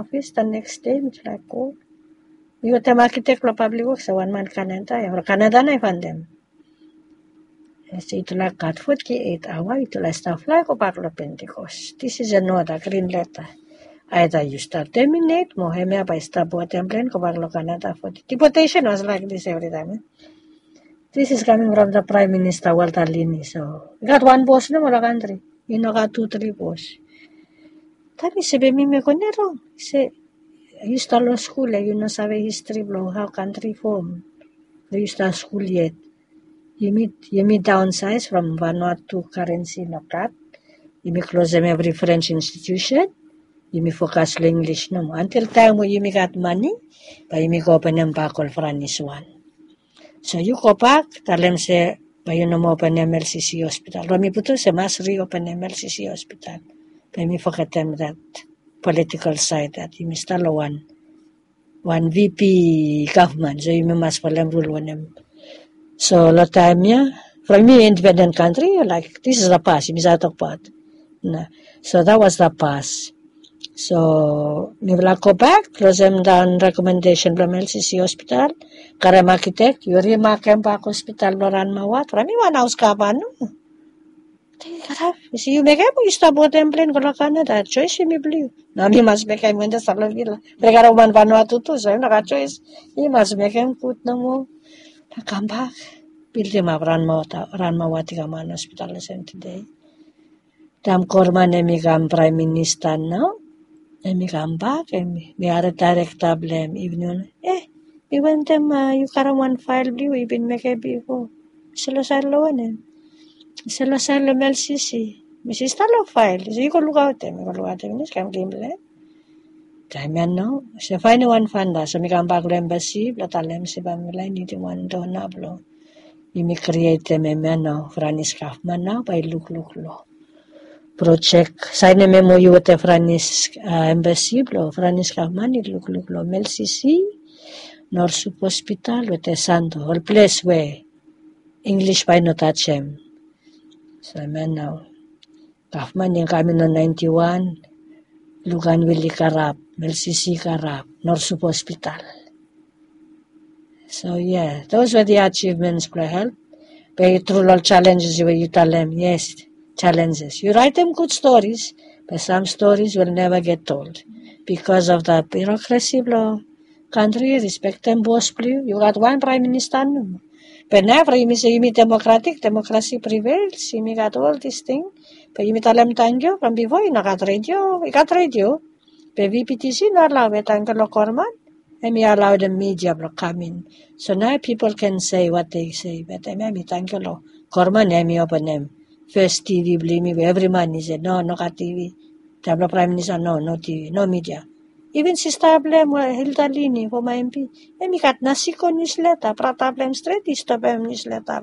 office. The next day, it's like, oh. You got them architect lo public works, one man Canada. Or Canada na find them. So itulah cut 48 hours, itulah staff like ko Pentecost. This is another green letter. Either you start terminate, mohemia by start buat template ko Canada for deportation was like this every time. This is coming from the Prime Minister Walter Linney. So we got one boss no more country. You know got 2-3 boss. Tani sebe mimi ko nero. Say you start law school, you know sabe history blow how country form. You start school yet. You meet downsize from Vanuatu currency no cut. You may close them every French institution. You may focus on English no more. Until time when you may got money, but you may go open them back all for this one. So you go back, tell them say, but you no more open MLCC hospital. Romi puto say must reopen MLCC hospital. But you may forget them that political side that you may start one VP government. So you may must follow them rule on them. So, la time, yeah, from me, independent country, like, this is the past, you talk about. No. So, that was the past. So, we will go back, close them down recommendation from LCC hospital, Karam architect, you remark back hospital, Loran Mawat, from me, 1 house ka ba, no? You make you stop what template, go to Canada, choice, you may believe. Now, me must make him in the Salavilla. Regard one Vanuatu, too, so I'm not a choice. You must make him put no more. Come back. Build him up, Ranmawati Gaman Hospital today. Tam Korman emigam Prime Minister now. Emigam back, we are a direct problem evening. We went them, you can one file blue, we been make a before. Selosalo one. Selosalo MLCC. Mrs. Talo file. So you go look out them, you go look at them, this can game left. Time yan no. So find one fanda. So mi back to embassy. Blatalem si Bamila need one donablo. You may create them a no. Franis Kaufman now by look lo. Project. Sign a memo you with the Franis embassy. Blo. Franis Kaufman it look lo. MLCC. Norsup Hospital with the Santo. All place where English by no touch him. So I mean now. Kaufman yung kami no 91. Lugan Willi Karab. LCC Karab, Norsup Hospital. So yeah, those were the achievements for help. But through all challenges, you tell them, yes, challenges. You write them good stories, but some stories will never get told. Because of the bureaucracy law, country, respect them both, please. You got one prime minister, no? But never, you meet democracy prevails, you got all these things. But you tell them thank you, from before you got radio, But VPTC not allow it until Korman, and we allow the media to come in. So now people can say what they say, but I mean, thank you, Korman, I open them. First TV, believe me, every man is no got TV. Tablo Prime Minister, no TV, no media. Even Sister Blame, Hilda Lini for my MP. And we got Nasiko newsletter, Pratablem Street, is to them newsletter.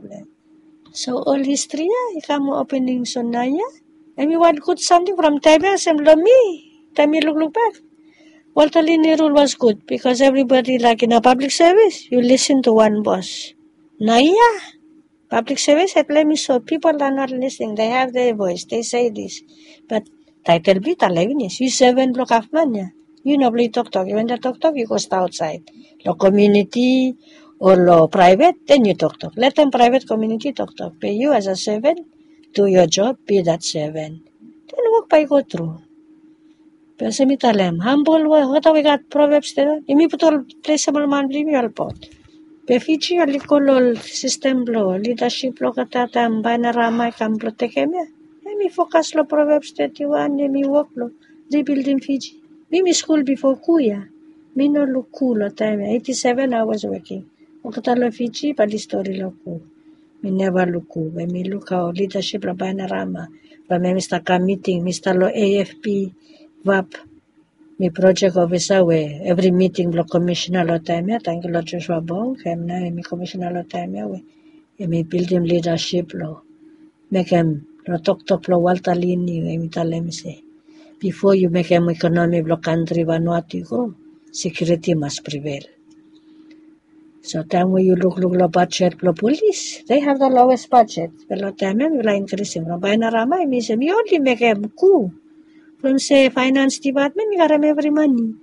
So all history, you come opening so now, and we want good something from Tibet, and me. Time you look back. Walter Linney rule was good because everybody, like in a public service, you listen to one boss. Now, yeah, public service, let me so people are not listening. They have their voice. They say this. But title B, talavinis. You 7 block of money. You know, play talk. When they talk, you go outside. Lo community or lo private, then you talk. Let them private community talk. Pay you as a 7, do your job, be that 7. Then work by go through. Pero sa mitalem, humble, what we got proverbs there? Imi putol placeable man blimi alpot. Pe Fiji alikolol system lo, leadership lo katatam, banarama kam protekemya. Imi focus lo proverbs 31, imi work lo, rebuilding Fiji. Mimi school before kuya. Mi no look cool lo time, 87 I was working. Okatalo Fiji, pa di story lo ko. Mi never look cool. When mi look how leadership lo banarama. When mi Mr. meeting, Mr. lo AFP, VAP, my project officer, where every meeting block commissioner lo time, thank you Lord Joshua Bong, my commissioner lo time, where me build him leadership lo, make him lo talk lo Walter Linney, me tell him say, before you make him economy block country Vanuatu go, security must prevail. So time when you look lo budget lo police, they have the lowest budget, but lo time will increase him. Lo Bainarama, me say, me only make him cool. From say finance department, we got every money.